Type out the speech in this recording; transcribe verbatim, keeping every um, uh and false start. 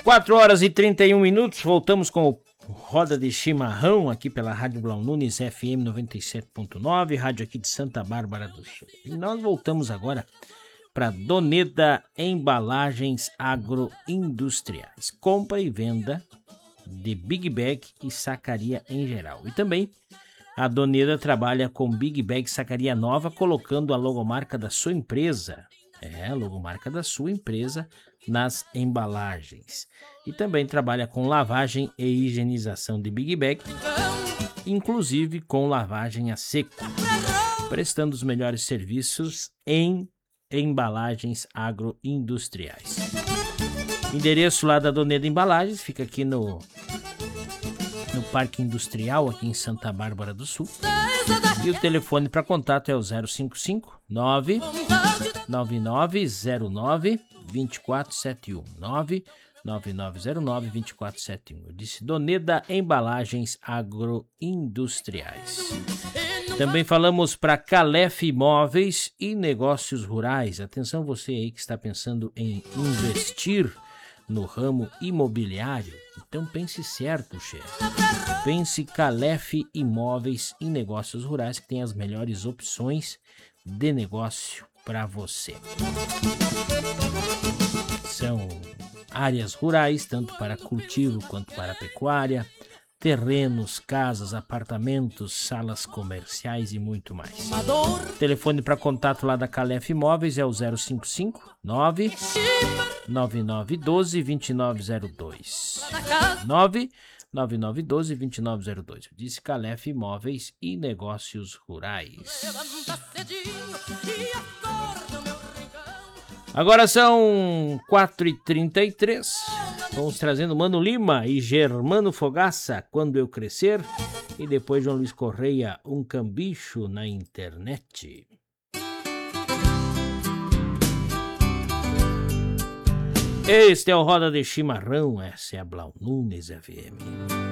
quatro horas e trinta e um minutos, voltamos com o Roda de Chimarrão aqui pela Rádio Blau Nunes F M noventa e sete ponto nove, rádio aqui de Santa Bárbara do Sul. E nós voltamos agora para Doneda Embalagens Agroindustriais, compra e venda de Big Bag e sacaria em geral. E também a Doneda trabalha com Big Bag sacaria nova, colocando a logomarca da sua empresa, é, a logomarca da sua empresa nas embalagens. E também trabalha com lavagem e higienização de Big Bag, inclusive com lavagem a seco, prestando os melhores serviços em embalagens agroindustriais. Endereço lá da Doneda Embalagens fica aqui no no Parque Industrial, aqui em Santa Bárbara do Sul. E o telefone para contato é o zero cinco cinco, nove nove nove zero nove, dois quatro sete um, nove nove nove zero nove, dois quatro sete um. Eu disse Doneda Embalagens Agroindustriais. Também falamos para Calef Imóveis e Negócios Rurais. Atenção você aí que está pensando em investir no ramo imobiliário. Então pense certo, chefe. Pense Calef Imóveis e Negócios Rurais, que tem as melhores opções de negócio para você. São áreas rurais, tanto para cultivo quanto para pecuária, terrenos, casas, apartamentos, salas comerciais e muito mais. O telefone para contato lá da Calef Imóveis é o zero cinco cinco, nove nove nove um dois, dois nove zero dois. nove nove nove um dois, dois nove zero dois. Eu disse Calef Imóveis e Negócios Rurais. Agora são quatro e trinta e três. Vamos trazendo Mano Lima e Germano Fogaça, Quando Eu Crescer. E depois João Luiz Correia, Um Cambicho na Internet. Este é o Roda de Chimarrão, essa é a Blau Nunes F M.